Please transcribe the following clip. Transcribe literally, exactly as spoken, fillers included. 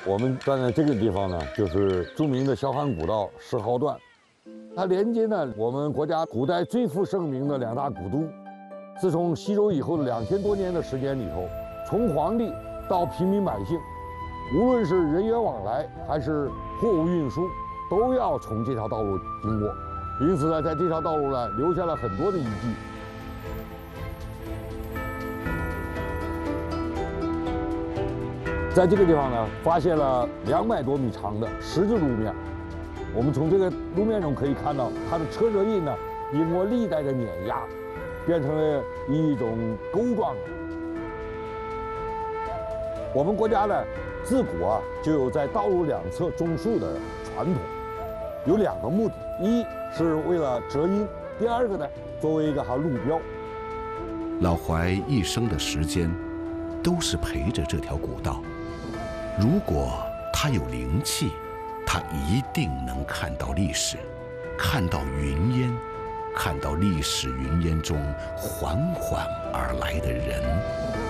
我们站在这个地方呢，就是著名的萧汉古道十号段，它连接呢我们国家古代最负盛名的两大古都。自从西周以后的两千多年的时间里头，从皇帝到平民百姓，无论是人员往来还是货物运输，都要从这条道路经过。因此呢，在这条道路呢，留下了很多的遗迹。在这个地方呢，发现了两百多米长的十字路面。我们从这个路面中可以看到，它的车辙印呢，经过历代的碾压，变成了一种钩状的。我们国家呢，自古啊就有在道路两侧种树的传统，有两个目的：一是为了遮阴，第二个呢，作为一个哈路标。 老怀一生的时间，都是陪着这条古道。如果他有灵气，他一定能看到历史，看到云烟，看到历史云烟中缓缓而来的人。